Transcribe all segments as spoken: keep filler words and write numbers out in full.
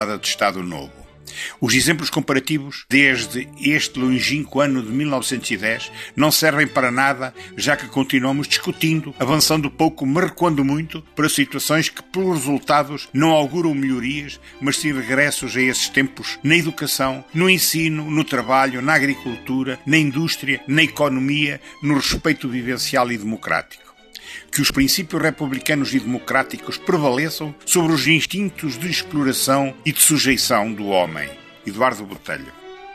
de Estado Novo. Os exemplos comparativos desde este longínquo ano de mil novecentos e dez não servem para nada, já que continuamos discutindo, avançando pouco, mas recuando muito, para situações que, pelos resultados, não auguram melhorias, mas sim regressos a esses tempos na educação, no ensino, no trabalho, na agricultura, na indústria, na economia, no respeito vivencial e democrático. Que os princípios republicanos e democráticos prevaleçam sobre os instintos de exploração e de sujeição do homem. Eduardo Botelho.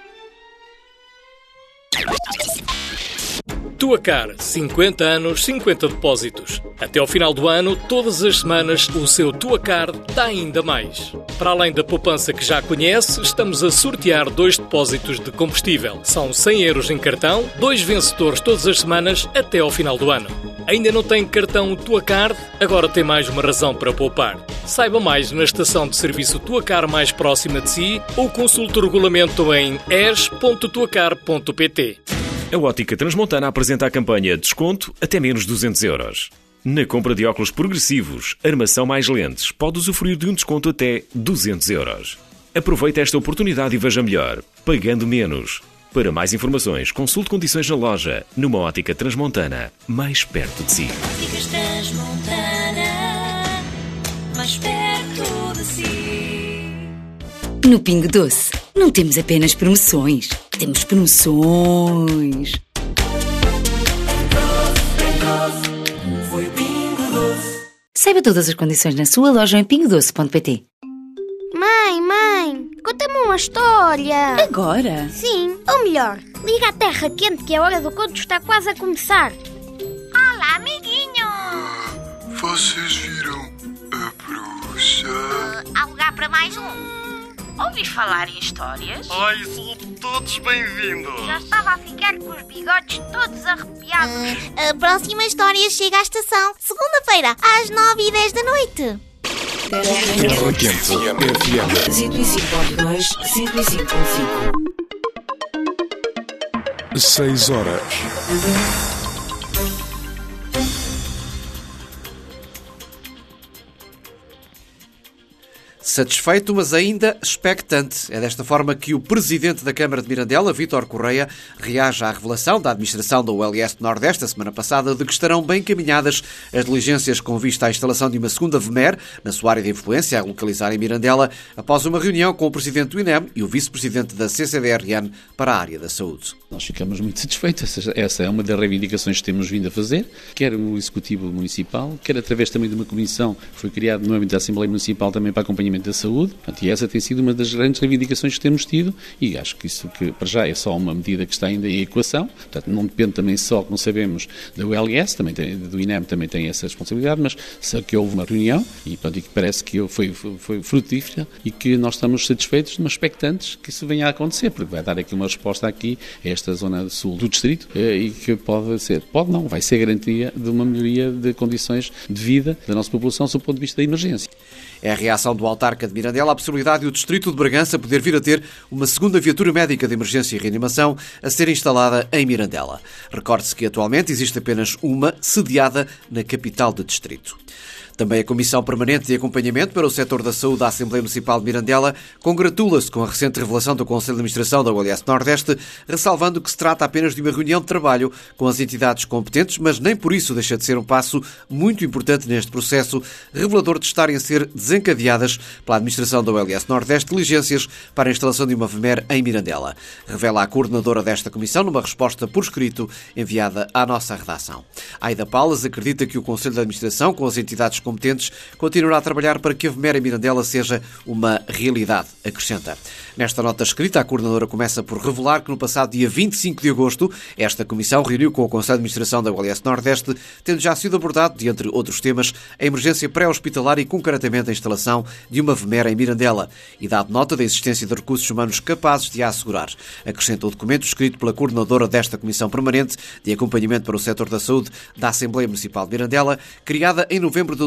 Tuacar, cinquenta anos, cinquenta depósitos. Até ao final do ano, todas as semanas, o seu Tuacar dá ainda mais. Para além da poupança que já conhece, estamos a sortear dois depósitos de combustível. São cem euros em cartão, dois vencedores todas as semanas até ao final do ano. Ainda não tem cartão Tuacar? Agora tem mais uma razão para poupar. Saiba mais na estação de serviço Tuacar mais próxima de si ou consulte o regulamento em e s ponto tuacar ponto p t. A Ótica Transmontana apresenta a campanha Desconto até menos duzentos euros. Na compra de óculos progressivos, armação mais lentes, pode usufruir de um desconto até duzentos euros. Aproveite esta oportunidade e veja melhor, pagando menos. Para mais informações, consulte condições na loja, numa Ótica Transmontana, mais perto de si. Óticas Transmontana, mais perto de si. No Pingo Doce, não temos apenas promoções, temos promoções. Saiba todas as condições na sua loja em pingo doce ponto p t. Mãe, mãe, conta-me uma história. Agora? Sim, ou melhor, liga à terra quente que a hora do conto está quase a começar. Olá, amiguinho. Vocês viram a bruxa? Uh, há lugar para mais um. Ouviste falar em histórias? Ai, são todos bem-vindos. Já estava a ficar com os bigodes todos arrepiados. Uh, a próxima história chega à estação segunda-feira, às nove e dez da noite. Terra Quente F M cento e cinco ponto dois, cento e cinco ponto cinco. seis horas. Satisfeito, mas ainda expectante. É desta forma que o presidente da Câmara de Mirandela, Vítor Correia, reage à revelação da administração da U L S Nordeste a semana passada de que estarão bem caminhadas as diligências com vista à instalação de uma segunda V M E R na sua área de influência, a localizar em Mirandela, após uma reunião com o presidente do I N E M e o vice-presidente da C C D R N para a área da saúde. Nós ficamos muito satisfeitos. Essa é uma das reivindicações que temos vindo a fazer, quer o Executivo Municipal, quer através também de uma comissão que foi criada no âmbito da Assembleia Municipal também para acompanhamento da saúde. Portanto, e essa tem sido uma das grandes reivindicações que temos tido e acho que isso que para já é só uma medida que está ainda em equação. Portanto, não depende também só, como sabemos, da U L S, também tem, do I N E M também tem essa responsabilidade, mas só que houve uma reunião e, portanto, e que parece que foi, foi, foi frutífera e que nós estamos satisfeitos, mas expectantes que isso venha a acontecer, porque vai dar aqui uma resposta aqui a esta zona sul do distrito e que pode ser, pode não, vai ser garantia de uma melhoria de condições de vida da nossa população sob o ponto de vista da emergência. É a reação do autarca de Mirandela à possibilidade de o distrito de Bragança poder vir a ter uma segunda viatura médica de emergência e reanimação a ser instalada em Mirandela. Recorde-se que atualmente existe apenas uma sediada na capital do distrito. Também a Comissão Permanente de Acompanhamento para o Setor da Saúde da Assembleia Municipal de Mirandela congratula-se com a recente revelação do Conselho de Administração da U L S Nordeste, ressalvando que se trata apenas de uma reunião de trabalho com as entidades competentes, mas nem por isso deixa de ser um passo muito importante neste processo, revelador de estarem a ser desencadeadas pela Administração da U L S Nordeste diligências para a instalação de uma V M E R em Mirandela. Revela a coordenadora desta comissão numa resposta por escrito enviada à nossa redação. Aida Paulas acredita que o Conselho de Administração, com as entidades competentes, continuará a trabalhar para que a V M E R em Mirandela seja uma realidade, acrescenta. Nesta nota escrita, a coordenadora começa por revelar que no passado dia vinte e cinco de agosto, esta comissão reuniu com o Conselho de Administração da U L S Nordeste, tendo já sido abordado, de entre outros temas, a emergência pré-hospitalar e, concretamente, a instalação de uma V M E R em Mirandela e dado nota da existência de recursos humanos capazes de a assegurar. Acrescenta o documento escrito pela coordenadora desta Comissão Permanente de Acompanhamento para o Setor da Saúde da Assembleia Municipal de Mirandela, criada em novembro de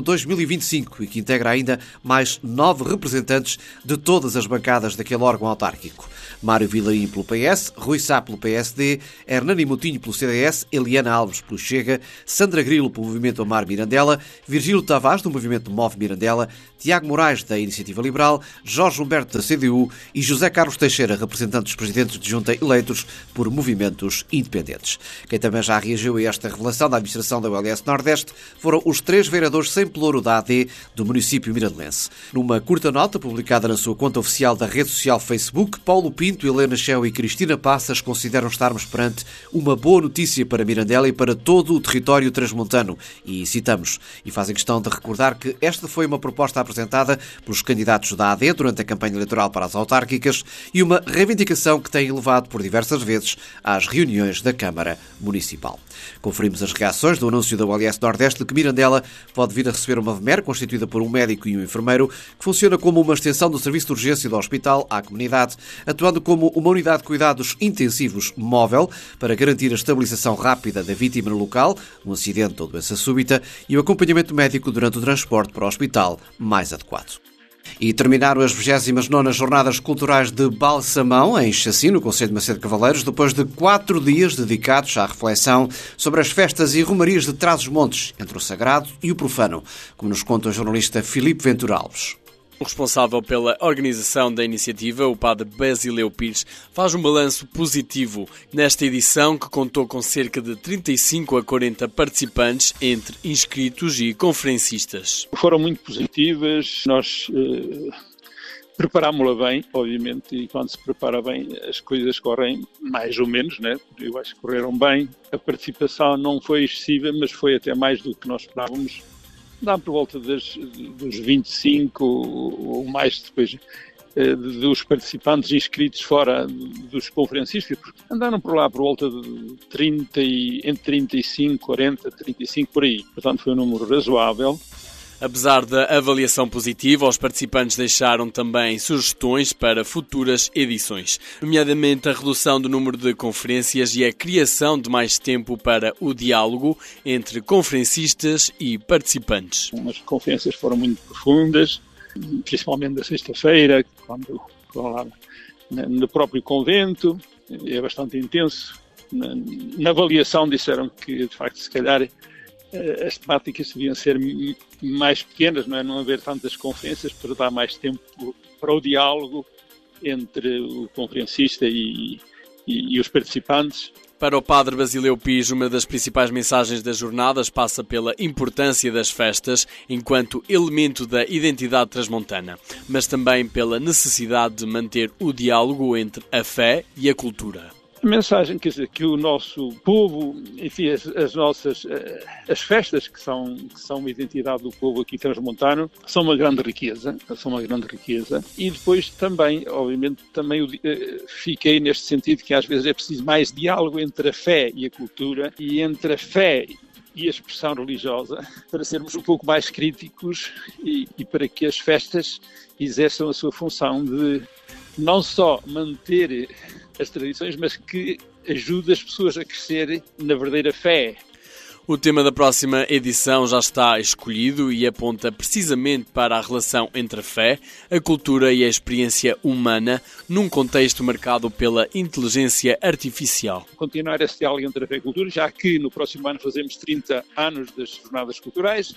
dois mil e vinte e cinco e que integra ainda mais nove representantes de todas as bancadas daquele órgão autárquico. Mário Vilarim pelo P S, Rui Sá pelo P S D, Hernani Moutinho pelo C D S, Eliana Alves pelo Chega, Sandra Grilo pelo Movimento Amar Mirandela, Virgílio Tavares do Movimento Move Mirandela, Tiago Moraes da Iniciativa Liberal, Jorge Humberto da C D U e José Carlos Teixeira, representante dos presidentes de junta eleitos por movimentos independentes. Quem também já reagiu a esta revelação da administração da U L S Nordeste foram os três vereadores sem pelouro da A D do município mirandelense. Numa curta nota publicada na sua conta oficial da rede social Facebook, Paulo Pinto, Helena Cheu e Cristina Passas consideram estarmos perante uma boa notícia para Mirandela e para todo o território transmontano. E citamos, e fazem questão de recordar que esta foi uma proposta apresentada pelos candidatos da A D durante a campanha eleitoral para as autárquicas e uma reivindicação que tem levado por diversas vezes às reuniões da Câmara Municipal. Conferimos as reações do anúncio da U L S Nordeste de que Mirandela pode vir a receber uma V M E R constituída por um médico e um enfermeiro que funciona como uma extensão do serviço de urgência do hospital à comunidade, atuando como uma unidade de cuidados intensivos móvel para garantir a estabilização rápida da vítima no local, um acidente ou doença súbita, e o acompanhamento médico durante o transporte para o hospital mais adequado. E terminaram as vigésimas nonas Jornadas Culturais de Balsamão, em Chacim, no concelho de Macedo de Cavaleiros, depois de quatro dias dedicados à reflexão sobre as festas e romarias de Trás-os-Montes, entre o sagrado e o profano, como nos conta o jornalista Filipe Ventura Alves. O responsável pela organização da iniciativa, o padre Basileu Pires, faz um balanço positivo nesta edição que contou com cerca de trinta e cinco a quarenta participantes entre inscritos e conferencistas. Foram muito positivas, nós eh, preparámos-la bem, obviamente, e quando se prepara bem as coisas correm mais ou menos, né? Eu acho que correram bem. A participação não foi excessiva, mas foi até mais do que nós esperávamos. Dá por volta das, dos vinte e cinco ou mais depois eh, dos participantes inscritos fora dos conferencistas, porque andaram por lá por volta de trinta, entre trinta e cinco, quarenta, trinta e cinco por aí. Portanto, foi um número razoável. Apesar da avaliação positiva, os participantes deixaram também sugestões para futuras edições, nomeadamente a redução do número de conferências e a criação de mais tempo para o diálogo entre conferencistas e participantes. As conferências foram muito profundas, principalmente da sexta-feira, quando foram lá no próprio convento, é bastante intenso. Na, na avaliação disseram que, de facto, se calhar as temáticas deviam ser mais pequenas, não é? Não haver tantas conferências para dar mais tempo para o diálogo entre o conferencista e, e, e os participantes. Para o padre Basileu Pires, uma das principais mensagens das jornadas passa pela importância das festas enquanto elemento da identidade transmontana, mas também pela necessidade de manter o diálogo entre a fé e a cultura. A mensagem, quer dizer, que o nosso povo, enfim, as, as nossas, as festas que são, que são uma identidade do povo aqui transmontano, são uma grande riqueza, são uma grande riqueza. E depois também, obviamente, também fiquei neste sentido que às vezes é preciso mais diálogo entre a fé e a cultura e entre a fé e a expressão religiosa, para sermos um pouco mais críticos e, e para que as festas exerçam a sua função de não só manter as tradições, mas que ajude as pessoas a crescerem na verdadeira fé. O tema da próxima edição já está escolhido e aponta precisamente para a relação entre a fé, a cultura e a experiência humana num contexto marcado pela inteligência artificial. Continuar esse diálogo entre a fé e a cultura, já que no próximo ano fazemos trinta anos das Jornadas Culturais,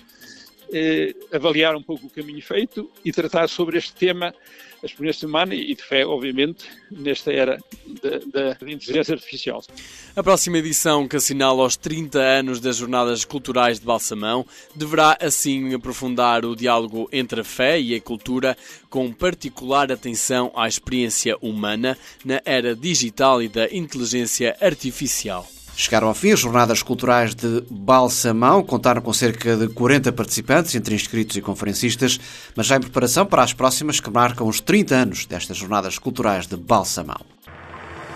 eh, avaliar um pouco o caminho feito e tratar sobre este tema, a experiência humana e de fé, obviamente, nesta era da, da inteligência artificial. A próxima edição, que assinala os trinta anos das Jornadas Culturais de Balsamão, deverá assim aprofundar o diálogo entre a fé e a cultura, com particular atenção à experiência humana na era digital e da inteligência artificial. Chegaram ao fim as Jornadas Culturais de Balsamão, contaram com cerca de quarenta participantes, entre inscritos e conferencistas, mas já em preparação para as próximas que marcam os trinta anos destas Jornadas Culturais de Balsamão.